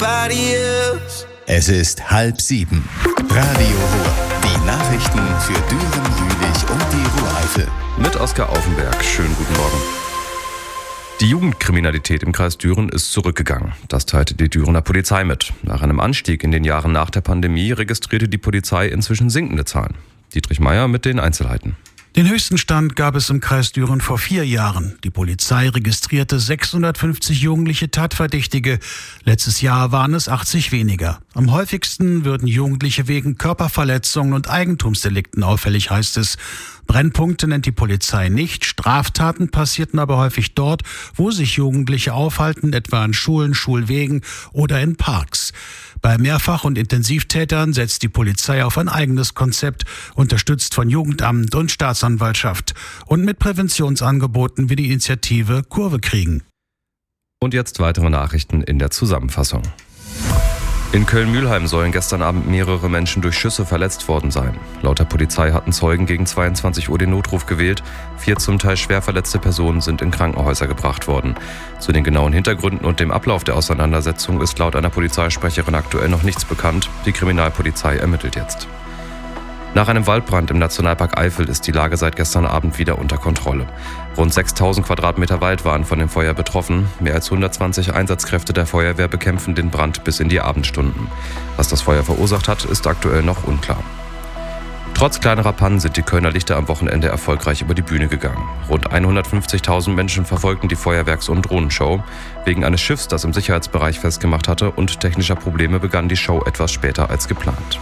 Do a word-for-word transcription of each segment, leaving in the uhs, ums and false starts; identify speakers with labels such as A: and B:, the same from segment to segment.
A: somebody else.
B: Es ist halb sieben. Radio Ruhr. Die Nachrichten für Düren, Jülich und die Ruhr-Eifel.
C: Mit Oskar Aufenberg. Schönen guten Morgen. Die Jugendkriminalität im Kreis Düren ist zurückgegangen. Das teilte die Dürener Polizei mit. Nach einem Anstieg in den Jahren nach der Pandemie registrierte die Polizei inzwischen sinkende Zahlen. Dietrich Meier mit den Einzelheiten.
D: Den höchsten Stand gab es im Kreis Düren vor vier Jahren. Die Polizei registrierte sechshundertfünfzig jugendliche Tatverdächtige. Letztes Jahr waren es achtzig weniger. Am häufigsten würden Jugendliche wegen Körperverletzungen und Eigentumsdelikten auffällig, heißt es. Brennpunkte nennt die Polizei nicht. Straftaten passierten aber häufig dort, wo sich Jugendliche aufhalten, etwa an Schulen, Schulwegen oder in Parks. Bei Mehrfach- und Intensivtätern setzt die Polizei auf ein eigenes Konzept, unterstützt von Jugendamt und Staatsanwaltschaft und mit Präventionsangeboten wie die Initiative Kurve kriegen.
C: Und jetzt weitere Nachrichten in der Zusammenfassung. In Köln-Mülheim sollen gestern Abend mehrere Menschen durch Schüsse verletzt worden sein. Laut der Polizei hatten Zeugen gegen zweiundzwanzig Uhr den Notruf gewählt. Vier zum Teil schwer verletzte Personen sind in Krankenhäuser gebracht worden. Zu den genauen Hintergründen und dem Ablauf der Auseinandersetzung ist laut einer Polizeisprecherin aktuell noch nichts bekannt. Die Kriminalpolizei ermittelt jetzt. Nach einem Waldbrand im Nationalpark Eifel ist die Lage seit gestern Abend wieder unter Kontrolle. Rund sechstausend Quadratmeter Wald waren von dem Feuer betroffen. Mehr als hundertzwanzig Einsatzkräfte der Feuerwehr bekämpfen den Brand bis in die Abendstunden. Was das Feuer verursacht hat, ist aktuell noch unklar. Trotz kleinerer Pannen sind die Kölner Lichter am Wochenende erfolgreich über die Bühne gegangen. Rund hundertfünfzigtausend Menschen verfolgten die Feuerwerks- und Drohnenshow. Wegen eines Schiffs, das im Sicherheitsbereich festgemacht hatte, und technischer Probleme begann die Show etwas später als geplant.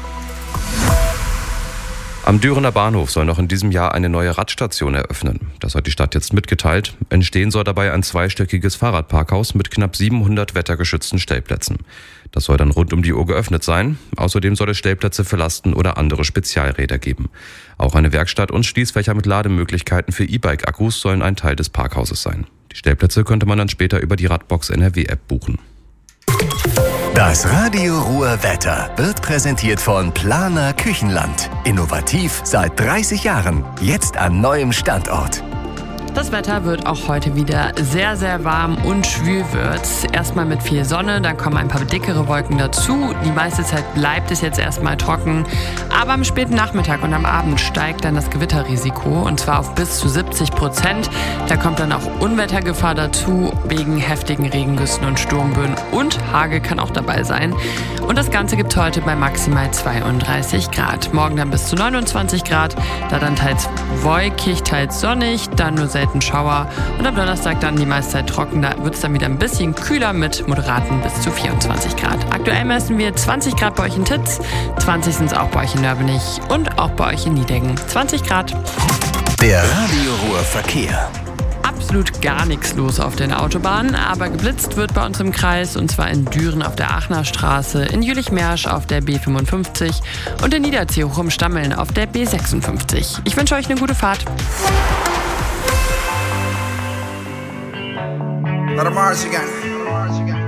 C: Am Dürener Bahnhof soll noch in diesem Jahr eine neue Radstation eröffnen. Das hat die Stadt jetzt mitgeteilt. Entstehen soll dabei ein zweistöckiges Fahrradparkhaus mit knapp siebenhundert wettergeschützten Stellplätzen. Das soll dann rund um die Uhr geöffnet sein. Außerdem soll es Stellplätze für Lasten oder andere Spezialräder geben. Auch eine Werkstatt und Schließfächer mit Lademöglichkeiten für E-Bike-Akkus sollen ein Teil des Parkhauses sein. Die Stellplätze könnte man dann später über die Radbox N R W-App buchen.
B: Das Radio Ruhr Wetter wird präsentiert von Planer Küchenland. Innovativ seit dreißig Jahren. Jetzt an neuem Standort.
E: Das Wetter wird auch heute wieder sehr, sehr warm und schwül wird's. Erstmal mit viel Sonne, dann kommen ein paar dickere Wolken dazu. Die meiste Zeit bleibt es jetzt erstmal trocken. Aber am späten Nachmittag und am Abend steigt dann das Gewitterrisiko, und zwar auf bis zu siebzig Prozent. Da kommt dann auch Unwettergefahr dazu, wegen heftigen Regengüssen und Sturmböen, und Hagel kann auch dabei sein. Und das Ganze gibt heute bei maximal zweiunddreißig Grad. Morgen dann bis zu neunundzwanzig Grad, da dann teils wolkig, teils sonnig, dann nur selten Schauer, und am Donnerstag dann die meiste Zeit trocken. Da wird es dann wieder ein bisschen kühler mit moderaten bis zu vierundzwanzig Grad. Aktuell messen wir zwanzig Grad bei euch in Titz, zwanzig sind es auch bei euch in Nörbenich und auch bei euch in Niedeggen. zwanzig Grad.
B: Der Radio Ruhr Verkehr.
E: Absolut gar nichts los auf den Autobahnen, aber geblitzt wird bei uns im Kreis, und zwar in Düren auf der Aachener Straße, in Jülich-Mersch auf der B fünfundfünfzig und in Niederzieh hoch um Stammeln auf der B sechsundfünfzig. Ich wünsche euch eine gute Fahrt.
A: Let 'em Mars again.